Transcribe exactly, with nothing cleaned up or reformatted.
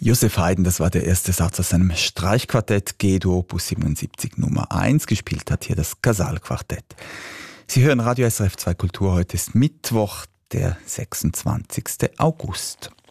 Josef Haydn, das war der erste Satz aus seinem Streichquartett G-Dur Opus siebenundsiebzig Nummer eins. Gespielt hat hier das Casal-Quartett. Sie hören Radio S R F zwei Kultur. Heute ist Mittwoch, der sechsundzwanzigster August.